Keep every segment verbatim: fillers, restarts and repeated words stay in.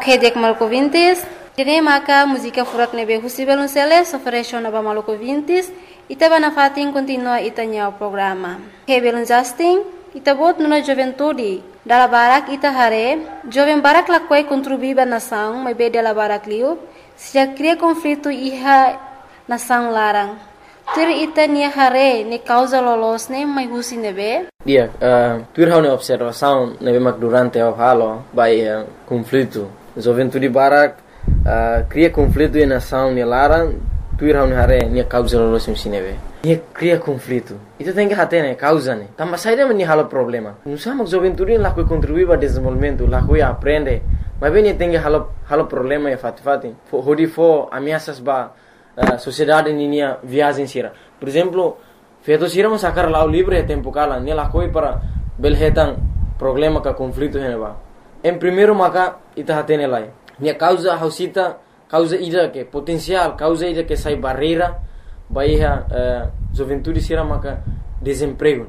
Ok, dek maluco vintis. Jadi maka música furak nebe husi belunceles ofereció naba maluco vintis. Ita bana fatin continua itanya o programa. Ok, belun Justin. Ita bot nuna juventude. Dala barak ita hare. Joven barak la quei contribuiba nação, mas be dela barak liu. Se já cria conflito iha nação larang. Tur ita nia hare ne causa lolos ne mai husi nebe. Dia, uh, tur hau ne observação nebe mak durante o halo by uh, conflito. Juventude barak uh, cria conflito e nação ne larang. Tur hau ne hare nia causa lolos ne nebe. Nia cria conflito. Ita tem que hate ne causa ne. Tamba saída me halo problema. Não sama juventude lá que contribui para desenvolvimento, lá que aprende. Mas bem nia tem que halo halo problema e fati fati. Hodi fo ameaças ba Uh, sociedade ninia viagem sira. Por exemplo, feito sira mo sacar lá o livre tempo kala, ne la koi para belhetan problema ka conflito heneba. Em primeiro maka ita hatene lai. Ne causa hausita, causa ida que potencial, causa ida que sai barreira, baiha uh, juventude sira maka desemprego.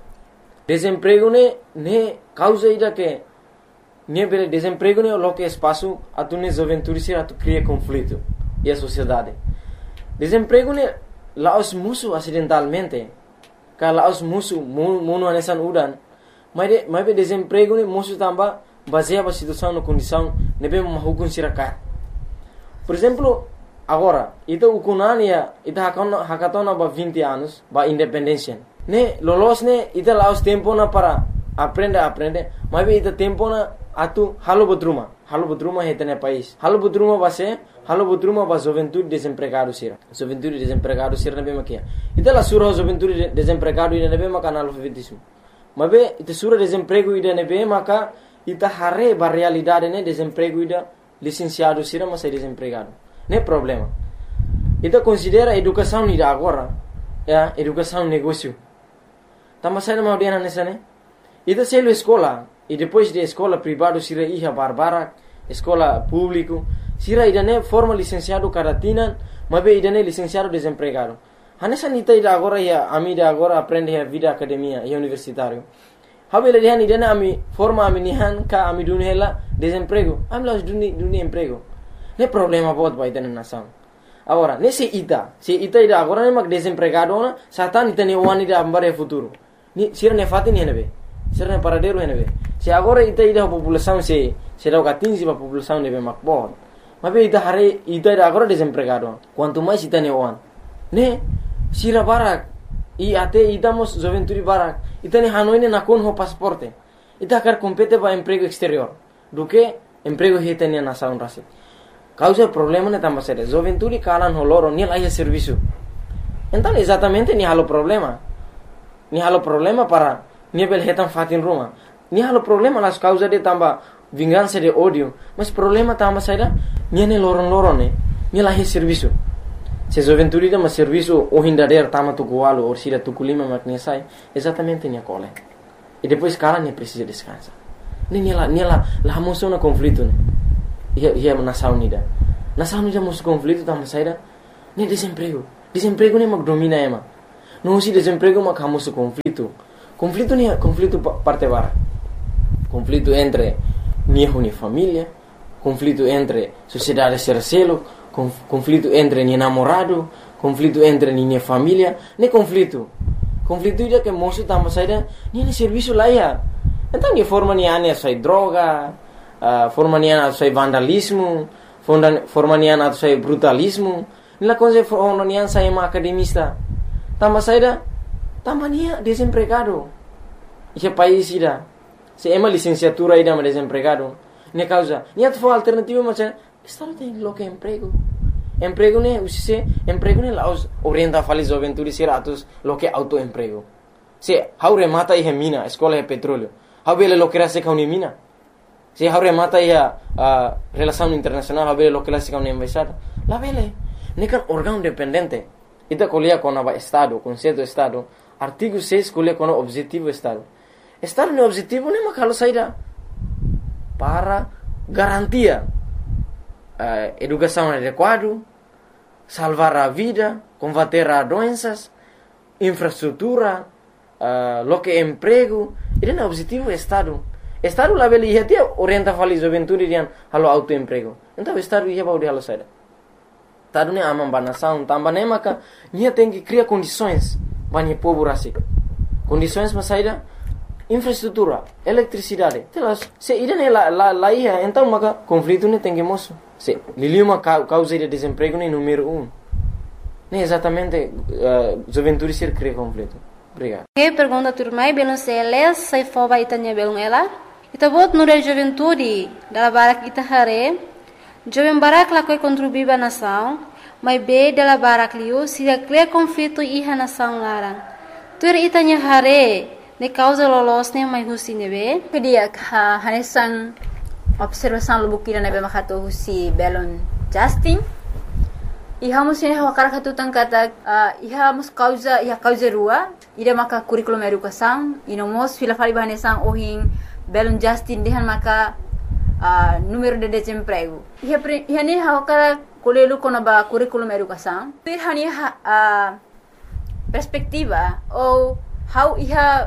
Desemprego ne ne causa ida que ne bele desemprego ne lo que espaço atune juventude sira atu cria conflito e a sociedade. Desemprego ne laos musuh acidentalmente. Kalau laos musuh munu anesan udan. Mas de, mas be desemprego ne musuh tamba baseia ba situação no condição nebe mahukun siraka. Por exemplo, agora, ita ukunania ita hakona hakatona ba vinte anos ba independência. Ne lolos ne ita laos tempo na para aprende aprende, mas be ita tempo na atu halo bodruma. Halo bodruma hetene país. Halo bodruma base Halo butruma ba juventude desempregado sira. Juventude desempregado sira nabe makia. Ita la sura juventude desempregado ida nabe maka analfabetismo. Mabe ita sura desemprego ida nabe maka ita hare ba realidade ne desemprego ida licenciado sira mas desempregado. Ne problema. Ita considera educação ida agora, ya, educação negócio. Tama sai na maudiana nessa ne. Ita selo escola e depois de escola privado sira iha barbara, escola público sira idane forma licenciado caratinan, mabe idane licenciado desempregado. Hanesa nita ida agora ya ami da agora aprende a vida academia e universitário. Habele dihan idane ami forma ami nihan ka ami dunhela desemprego. Ami las duni duni emprego. Ne problema bot ba idane nação. Agora, nesse ita, se ita ida agora ne mak desempregado na, satan ita ne wani da ambare futuro. Ni sira ne fatin henebe. Sira ne paradero henebe. Se agora ita ida população se será o quinze ba população nebe mak bot. Mas ita hari ita agora desempregado. Quanto mais ita ne one. Ne sira barak i ate ita mos juventude barak. Ita ne hanoi ne nakon ho pasaporte. Ita quer compete ba emprego exterior. Do que emprego hita ne nação rasi. Causa problema ne tamba sere. Juventude kalan ho loro ni laia serviço. Então exatamente ni halo problema. Ni halo problema para ni bel hetan fatin ruma. Ni halo problema las causa de tamba vingança de ódio, mas problema tamba saída niane loron-loron ne, ni lahi serviço. Se juventude da mas serviço o hindader tama tu gualo ou sira tu kulima makne sai, exatamente nia cole. E depois cara ne precisa descansar. Ne nela nela la moção na conflito ne. Ia ia nação nida. Nação nida mos conflito tamba saída, ne desemprego. Desemprego ne mak domina ema. Não se desemprego mak hamos conflito. Conflito ne conflito parte bara. Conflito entre niho ni família, conflito entre sociedade sercelo, conflito entre ni namorado, conflito entre ni família, ne conflito. Conflito ida que moço tamba saída, ni ne serviço lá ia. Então ni forma ni ane sai droga, uh, forma ni ane sai vandalismo, forma ni ane sai brutalismo, ni la coisa forma ni ane sai ma academista. Tamba saída, tamba ni desempregado. Esse país ida se ema licenciatura ida ma desempregado. Ne causa, ni atfo alternativa macam estado tem lo que emprego. Emprego ne usise, emprego ne laos orienta fali juventude seratus lo que autoemprego. Se haure mata ihe mina, escola é petróleo. Habele lo que rase kauni mina. Se haure mata ia uh, relação internacional, habele lo que rase kauni embaixada. La vele, ne kan órgão dependente. Ita colia com a estado, conceito estado, artigo seis colia com o objetivo estado. Estado no objetivo ne makalo saída para garantia uh, educação adequada, salvar a vida, combater as doenças, infraestrutura, uh, lo que emprego, ele é o objetivo do Estado. Estado lá beli ia tia orienta fali juventude rian halo autoemprego. Então estado ia baudi halo saida. Tadu ne amam banação, tamba ne maka nia tem que criar condições banhe povo rasik. Condições para saída infraestrutura, eletricidade. Telas, se ida ne la la la ia, então maka conflito ne tem que moço. Se liliu uma causa de desemprego ne número um. Ne exatamente uh, juventude ser cria conflito. Obrigado. Que pergunta turmai belum seles sai foba itanya belum ela. Ita bot nure juventude dala barak ita hare. Jovem barak la koi contribuir ba nação, mas be dala barak liu se cria conflito iha nação larang. Tur itanya hare ne causa lolosne mai husi nebe. Pedia ha hanesang observação lubukira nebe makato husi belon Justin. Iha musine hawa karakatu tangkata uh, iha mus causa iha causa rua ida maka curriculum educação ino mos fila fali banesang ohin belon Justin dehan maka uh, número de desemprego. Iha pre, iha ne hawa kara kolelu kono ba curriculum educação. Pir hani ha, uh, perspectiva ou how iha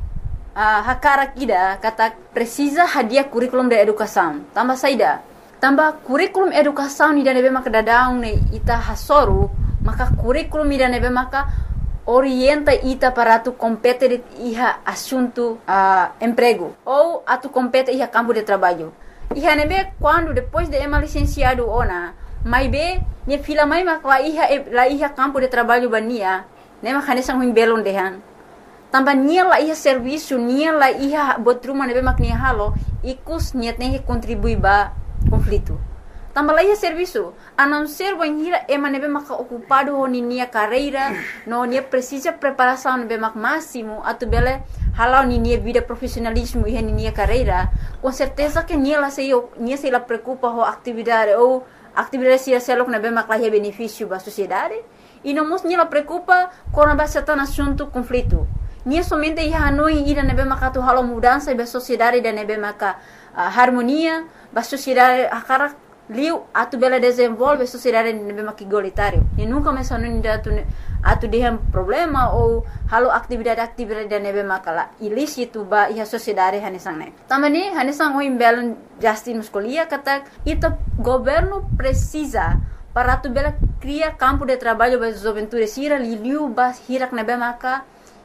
uh, hakara kida kata precisa hadia curriculum de educação. Tambah saida tambah kurikulum educação ni nebe maka dadaung ne ita hasoru maka kurikulum ni nebe maka orienta ita para tu compete iha assunto uh, emprego ou atu compete iha campo de trabalho. Iha nebe quando depois de ema licenciado ona mai be ne fila mai maka la iha la iha campo de trabalho bania ne maka ne sang belon dehan. Tambah nia la iha serviço nia la iha botruma nebe maka nia halo ikus niat ne contribui ba conflito. Tambah lagi serviço, a não ser banhira ema nebe maka ocupado ho nia carreira, no nia precisa preparação nebe mak máximo, atu bele halau nia vida profissionalismo e nia carreira, com certeza que nia la sei nia sei la preocupa ho atividade ou atividade sia selok nebe mak lahi benefício ba sociedade, e não mos nia la preocupa com a bastante assunto conflito. Nia somente ia hanoi ida nebe maka tu halau mudança ba sociedade da nebe maka uh, harmonia ba sociedade akara liu atu bela desenvolve sociedade nebe maki igualitário e nunca me sanu inda atu atu dehem problema ou halo atividade atividade da nebe maka ilícito ba ia sociedade hanesang ne tamani hanesang o imbelon Justin muscolia kata ita governo precisa para atu bela cria campo de trabalho ba juventude sira liu ba hirak nebe maka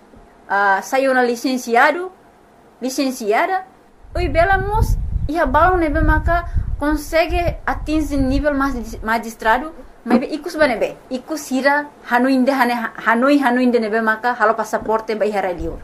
uh, saiu na licenciado licenciada oi bela mos ia balon nebe maka consegue atingir nível magistrado mas ikus banebe ikus hira hanuinde hane hanoi hanuinde nebe maka halo passaporte ba ihara liur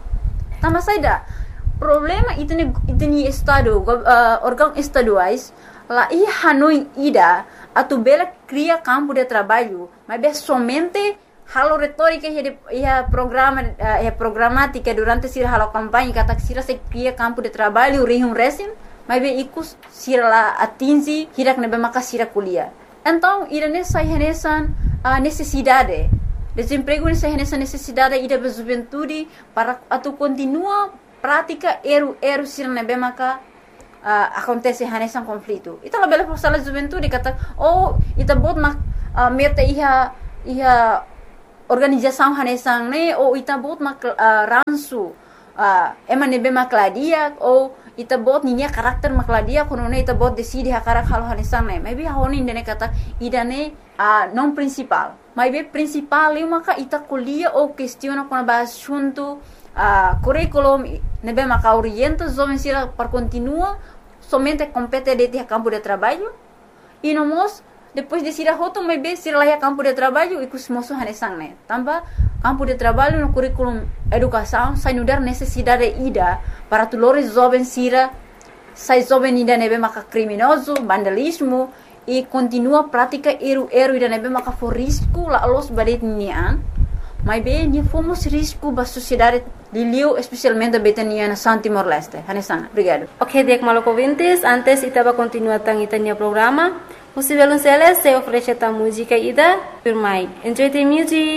tama saida problema itene itene estado uh, órgão estaduais la i hanoi ida atu bela cria campo de trabalho mas be somente halo retórica e a programa e a programática durante sira halo campanha kata sira se cria campo de trabalho rihum resim mas be ikus sira la atingi hirak nebe maka sira kuliah. Então irane sai renesan a necessidade desemprego ne sai renesan necessidade ida be juventude para atu continua prática eru eru sira nebe maka uh, acontece renesan conflito. Ita la bela força la juventude kata oh ita bot mak uh, meta iha iha organização hanesang ne ou ita bot mak uh, ransu uh, ema nebe makladia ou ita bot ninya karakter makladia kono ne ita bot decide hakarak halo hanesang ne maybe honi ndene kata idane uh, non principal maybe principal eu maka ita kuliah ou questiona kono ba assunto uh, curriculum nebe maka orienta jovem sira para continua somente compete de ter campo de trabalho e no mos depois de sira hoto maybe sira lá campo de trabalho e kus moso hanesang ne tambah campo de trabalho no curriculum educação sai nudar necessidade ida para tulores jovens sira sai jovem ida nebe maka criminoso vandalismo e continua prática eru eru ida nebe maka for risco la los badet nian mas bem ni fomos risco ba sociedade liliu especialmente betania na Santo Timor Leste hanesang obrigado. Ok, dek maloko vintis antes itaba continua tang itanya programa. Musivelun Celes se oferece ta música ida firmai. Enjoy the music.